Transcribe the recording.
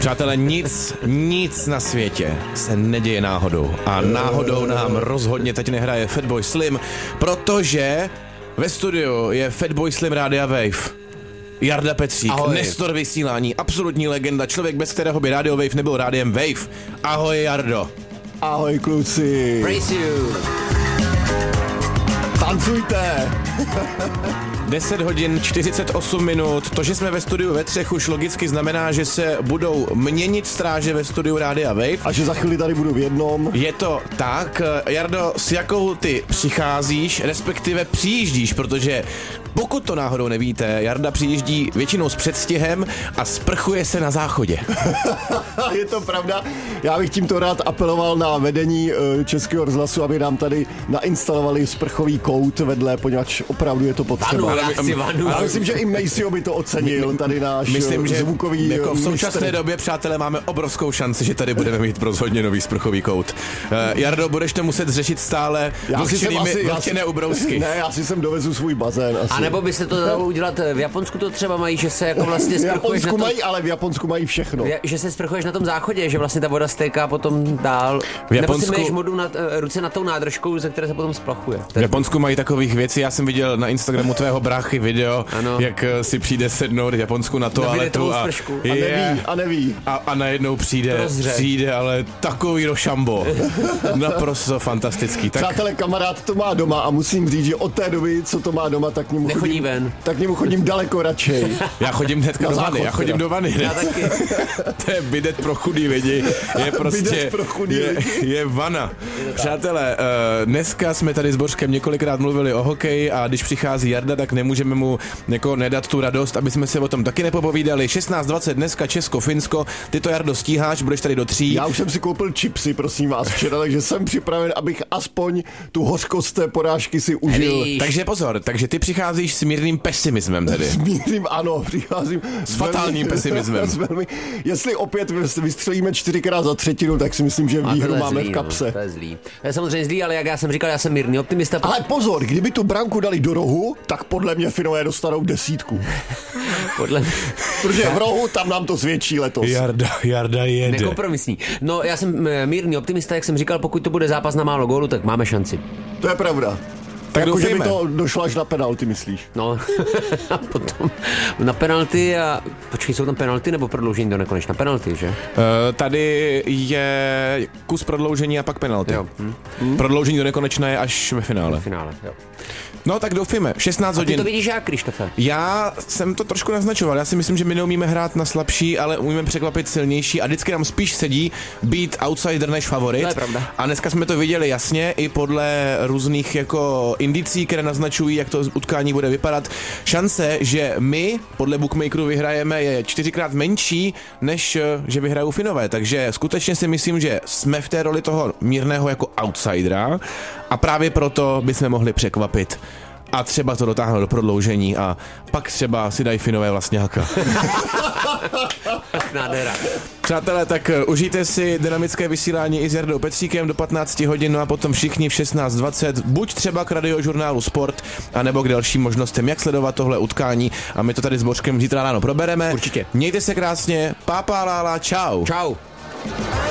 Přátelé, nic na světě se neděje náhodou. A náhodou nám rozhodně teď nehraje Fatboy Slim, protože ve studiu je Fatboy Slim Rádia Wave. Jarda Petřík, ahoj. Nestor vysílání, absolutní legenda, člověk, bez kterého by Radio Wave nebyl rádiem Wave. Ahoj, Jardo. Ahoj, kluci. Praise you. Tancujte. 10 hodin 48 minut. To, že jsme ve studiu ve třech, už logicky znamená, že se budou měnit stráže ve studiu Rádia Wave. A že za chvíli tady budu v jednom. Je to tak. Jardo, s jakou ty přicházíš, respektive přijíždíš, protože pokud to náhodou nevíte, Jarda přijíždí většinou s předstihem a sprchuje se na záchodě. Je to pravda. Já bych tímto rád apeloval na vedení Českého rozhlasu, aby nám tady nainstalovali sprchový kout vedle, poněvadž opravdu je to potřeba. Já myslím, že i Maceo by to ocenil, tady náš zvukový jako v současné době, přátelé, máme obrovskou šanci, že tady budeme mít rozhodně nový sprchový kout. Jardo, budeš to muset řešit stále vlhčené ubrousky. Ne, já si sem dovezu svůj bazén. Asi. A nebo by se to dalo udělat, v Japonsku to třeba mají, že se jako vlastně sprchuješ na tom... mají, ale v Japonsku mají všechno. Že se sprchuješ na tom záchodě, že vlastně ta voda stéká potom dál. V Japonsku... Nebo si měješ modu ruce nad tou nádržkou, ze které se potom splachuje. V Japonsku mají takových věcí, já jsem viděl na Instagramu tvého bráchy video, ano. Jak si přijde sednout v Japonsku na toaletu a neví. A najednou přijde, ale takový rošambo. Naprosto fantastický. Tak... Přátelé, kamarád to má doma a musím říct, že od té doby, co to má doma, tak k němu chodím daleko radšej. Já chodím hnedka do vany, do vany. Já taky. To je bidet pro chudý lidi. Je prostě, je vana. Přátelé, dneska jsme tady s Bořkem několikrát mluvili o hokeji a když přichází Jarda, tak nemůžeme mu jako nedat tu radost, aby jsme se o tom taky nepopovídali. 16:20 dneska Česko-Finsko. Ty to, Jardo, stíháš, budeš tady do 3. Já už jsem si koupil chipsy, prosím vás, včera, takže jsem připraven, abych aspoň tu hořkost té porážky si užil. Takže pozor, takže ty přicházíš s mírným pesimismem tedy. S mírným, ano, přicházím s fatálním pesimismem. Jestli opět vystřelíme 4x za třetinu, tak si myslím, že výhru máme v kapse. No, to je zlý. To je samozřejmě zlý, ale jak já jsem říkal, já jsem mírný optimista. Ale pozor, kdyby tu branku dali do rohu, tak podle mě Finové dostanou 10. Protože v rohu tam nám to zvětší letos. Jarda jede. Nekompromisní. No, já jsem mírný optimista, jak jsem říkal, pokud to bude zápas na málo gólu, tak máme šanci. To je pravda. Tak jako, že by to došlo až na penalty, myslíš? No, a potom na penalty a... Počkej, jsou tam penalty nebo prodloužení do nekonečna? Penalty, že? Tady je kus prodloužení a pak penalty. Jo. Prodloužení do nekonečna je až ve finále. Jo. No tak doufíme, 16 hodin. A ty to vidíš jak, Krištofe? Já jsem to trošku naznačoval, já si myslím, že my neumíme hrát na slabší, ale umíme překvapit silnější a vždycky nám spíš sedí být outsider než favorit. To je pravda. A dneska jsme to viděli jasně i podle různých jako indicí, které naznačují, jak to utkání bude vypadat. Šance, že my podle bookmakerů vyhrajeme, je 4x menší, než že vyhrajou Finové, takže skutečně si myslím, že jsme v té roli toho mírného jako outsidera a právě proto bychom mohli překvapit. A třeba to dotáhnout do prodloužení a pak třeba si dají Finové vlastňáka. Nádhera. Přátelé, tak užijte si dynamické vysílání i s Jardou Petříkem do 15 hodin, no a potom všichni v 16:20, buď třeba k radiožurnálu Sport, anebo k dalším možnostem, jak sledovat tohle utkání a my to tady s Bořkem zítra ráno probereme. Určitě. Mějte se krásně, pápá lála, čau. Čau.